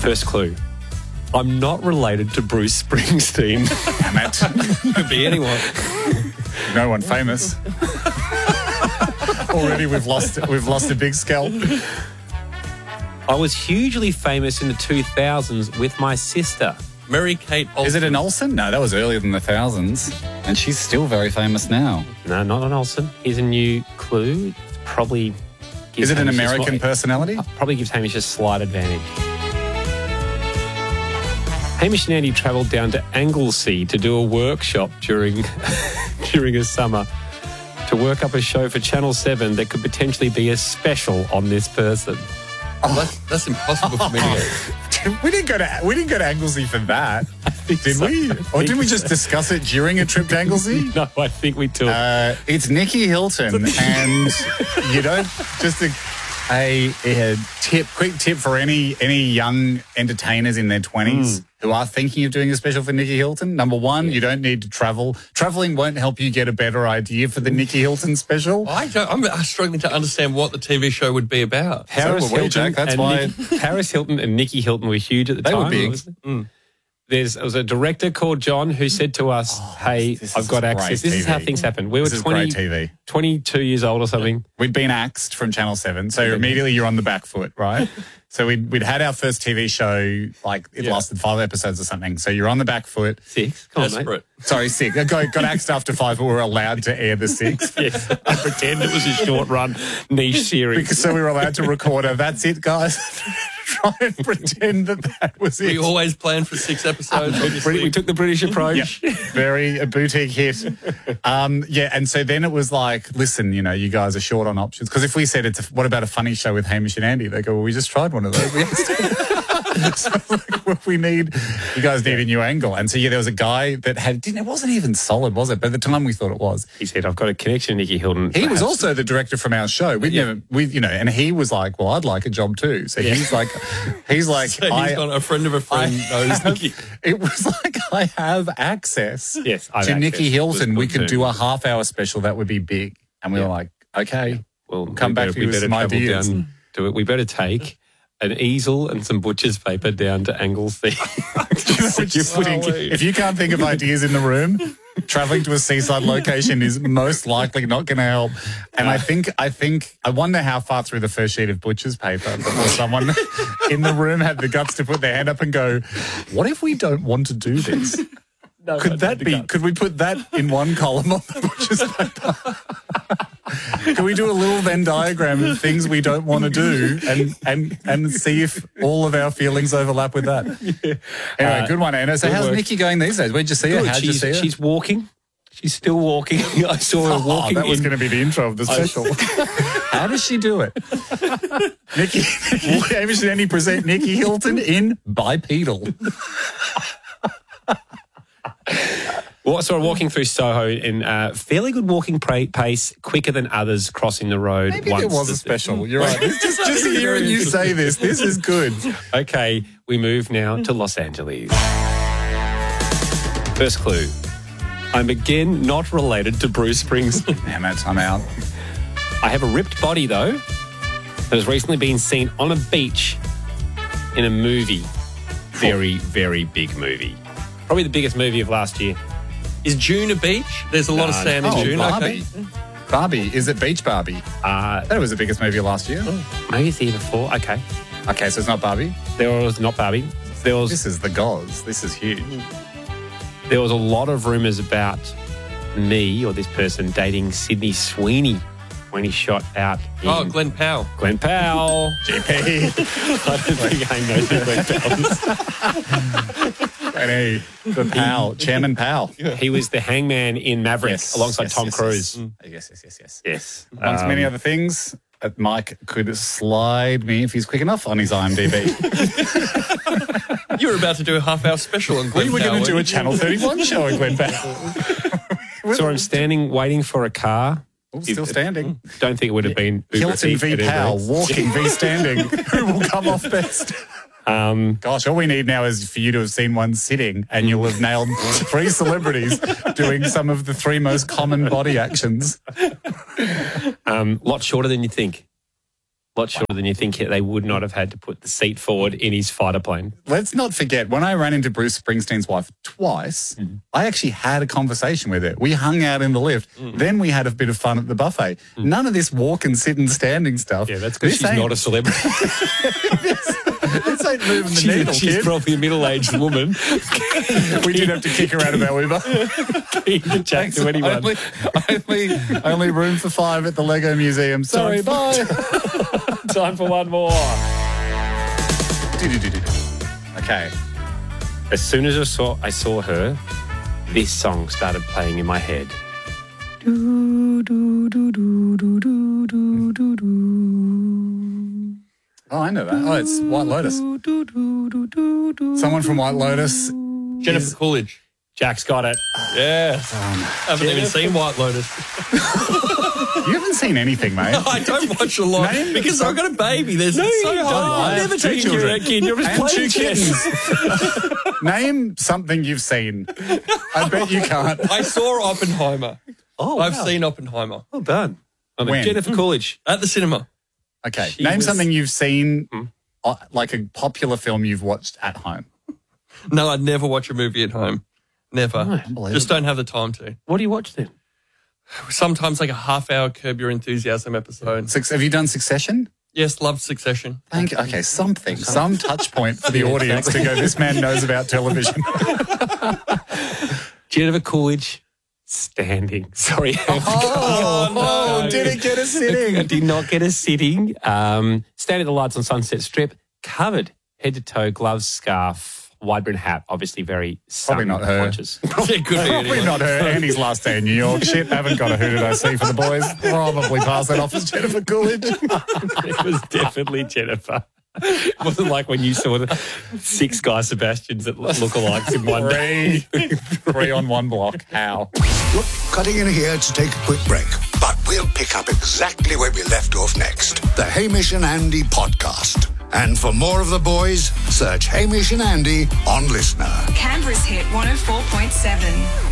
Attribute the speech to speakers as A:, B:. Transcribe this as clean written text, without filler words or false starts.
A: First clue. I'm not related to Bruce Springsteen.
B: Damn it.
C: Could be anyone.
B: No one famous. Already we've lost a big scalp.
A: I was hugely famous in the 2000s with my sister.
C: Mary-Kate Olsen.
B: Is it an Olsen? No, that was earlier than the thousands. And she's still very famous now.
A: No, not an Olsen. Here's a new clue. It's probably...
B: Is it an
A: Hamish a
B: American
A: slight-
B: personality?
A: Probably gives Hamish a slight advantage. Hamish and Andy travelled down to Anglesey to do a workshop during a summer to work up a show for Channel 7 that could potentially be a special on this person.
C: That's impossible for me to get.
B: We didn't go to Anglesey for that, did we? Or did we just discuss it during a trip to Anglesey?
A: No, I think we took.
B: It's Nikki Hilton, and you don't just a quick tip for any young entertainers in their 20s who are thinking of doing a special for Nikki Hilton. Number one, you don't need to travel. Traveling won't help you get a better idea for the Nikki Hilton special.
C: I'm struggling to understand what the TV show would be about.
A: Paris
B: were we, Jack. That's why
A: Paris Hilton and Nikki Hilton were huge at the
B: they
A: time.
B: were big.
A: There was a director called John who said to us, hey,
B: this
A: I've
B: is
A: got
B: great
A: access. This is how
B: TV.
A: things happen. We were
B: This is great TV.
A: 22 years old or something.
B: We'd been axed from Channel 7, so immediately you're on the back foot, right? So we'd had our first TV show, like it lasted 5 episodes or something. So you're on the back foot.
A: 6. Come on, mate.
C: Desperate.
B: Sorry, 6. I got axed after 5, but we were allowed to air the 6.
A: Yes, I pretend it was a short run niche series.
B: So we were allowed to record a, that's it, guys. Try and pretend that was it.
C: We always planned for 6 episodes. obviously.
A: We took the British approach.
B: Very a boutique hit. And so then it was like, listen, you guys are short on options. Because if we said what about a funny show with Hamish and Andy? They go, well, we just tried one of those. So you guys need a new angle. And so, there was a guy that it wasn't even solid, was it? But at the time we thought it was.
A: He said, I've got a connection to Nikki Hilton.
B: He was also the director from our show. And he was like, well, I'd like a job too. So he's like,
C: So he's got a friend of a friend knows Nikki.
B: It was like, I have access
A: Yes, I have
B: to Nikki
A: access.
B: Hilton.
A: Was
B: We
A: good
B: could
A: too.
B: do a half-hour special that would be big. And we were like, okay,
A: Well,
B: come back to you with some
A: travel
B: ideas.
A: down to it. We better take an easel and some butcher's paper down to Anglesey.
B: If you can't think of ideas in the room, traveling to a seaside location is most likely not going to help. And I wonder how far through the first sheet of butcher's paper before someone in the room had the guts to put their hand up and go, what if we don't want to do this? Could we put that in one column on the butcher's paper? Can we do a little Venn diagram of things we don't want to do and see if all of our feelings overlap with that? Anyway, good one, Anna. So how's Nikki going these days? Where'd you see her? How'd you see her?
A: She's walking. She's still walking. I saw her walking.
B: That was going to be the intro of the special. How does she do it? Nikki Hamish and Andy present Nikki Hilton in Bipedal.
A: Well, so walking through Soho in fairly good walking pace, quicker than others crossing the road.
B: Maybe it was a special. You're right. Just hearing you say this is good.
A: Okay, we move now to Los Angeles. First clue. I'm again not related to Bruce Springsteen.
B: Damn it, I'm out.
A: I have a ripped body, though, that has recently been seen on a beach in a movie. Very, very big movie. Probably the biggest movie of last year.
C: Is June a beach? There's a lot of sand in June.
B: Barbie.
C: Okay.
B: Barbie. Is it Beach Barbie? That was the biggest movie last year.
A: Maybe it's the year before. Okay.
B: Okay, so it's not Barbie.
A: There was not Barbie.
B: This is the Goz. This is huge.
A: There was a lot of rumours about me or this person dating Sydney Sweeney when he shot out in
C: Glenn Powell.
A: Glenn Powell.
B: GP.
A: I don't think I know who Glenn Powell is.
B: The Powell, Chairman Powell.
A: He was the hangman in Maverick alongside Tom Cruise.
B: Yes.
A: Yes.
B: Amongst many other things, Mike could slide me if he's quick enough on his IMDb.
C: You were about to do a half-hour special on Glenn
B: We were
C: Powell.
B: going to do a Channel 31 show on Glenn Powell.
A: So I'm standing waiting for a car.
B: Still standing.
A: Don't think it would have been Uber
B: Hilton
A: Eats
B: v.
A: at
B: Powell,
A: Uber Eats.
B: walking v. standing. Who will come off best? Gosh, all we need now is for you to have seen one sitting and you'll have nailed 3 celebrities doing some of the 3 most common body actions.
A: Lot shorter than you think. A lot shorter than you think. They would not have had to put the seat forward in his fighter plane.
B: Let's not forget, when I ran into Bruce Springsteen's wife twice, I actually had a conversation with her. We hung out in the lift. Then we had a bit of fun at the buffet. None of this walk and sit and standing stuff.
A: Yeah, that's because she's not a celebrity.
B: This ain't moving the needle,
A: She's
B: kid.
A: probably a middle-aged woman.
B: We did have to kick her out of our Uber.
A: Keen to chat to anyone.
B: Only room for 5 at the Lego Museum. Sorry, bye.
A: Time for one more.
B: Okay.
A: As soon as I saw her, this song started playing in my head.
B: Oh, I know that. Oh, it's White Lotus. Someone from White Lotus.
C: Jennifer Coolidge.
A: Jack's got it.
C: Yeah. Haven't even seen White Lotus.
B: You haven't seen anything, mate.
C: I don't watch a lot because I've got a baby. There's so hard.
A: I've never taken care of that kid. You're just
B: And
A: playing
B: 2
A: chess.
B: kittens. Name something you've seen. I bet you can't.
C: I saw Oppenheimer.
A: Oh,
C: I've seen Oppenheimer
A: Well done.
B: When?
A: Jennifer Coolidge.
C: at the cinema.
B: Okay.
A: She
B: Name
A: was-
B: something you've seen, like a popular film you've watched at home.
C: No, I'd never watch a movie at home. Never.
B: Unbelievable.
C: Just don't have the time to.
A: What do you watch then?
C: Sometimes like a half-hour Curb Your Enthusiasm episode.
B: Have you done Succession?
C: Yes, loved Succession.
B: Thank you. Okay, some touch point for the audience to go, this man knows about television.
A: Jennifer Coolidge, Standing. Sorry.
B: Oh,
A: no.
B: didn't get a
A: I
B: sitting.
A: did not get a sitting. Standing at the lights on Sunset Strip, covered head to toe, gloves, scarf, wide brim hat, obviously very
B: Probably not her.
A: conscious.
C: Yeah, good for you
B: Probably
C: anyway.
B: not her. Andy's last day in New York. Shit, haven't got a who did I see for the boys. Probably pass that off as Jennifer Coolidge.
A: It was definitely Jennifer. It wasn't like when you saw the 6 Guy Sebastians that look alikes in one day.
B: Three on one block. How?
D: Look, cutting in here to take a quick break, but we'll pick up exactly where we left off next. The Hamish and Andy podcast. And for more of the boys, search Hamish and Andy on Listener.
E: Canberra's hit 104.7.